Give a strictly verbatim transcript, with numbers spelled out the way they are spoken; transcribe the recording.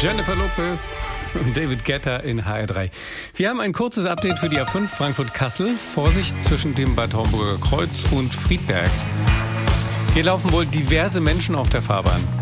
Jennifer Lopez und David Guetta in H R drei. Wir haben ein kurzes Update für die A fünf Frankfurt-Kassel. Vorsicht zwischen dem Bad Homburger Kreuz und Friedberg. Hier laufen wohl diverse Menschen auf der Fahrbahn.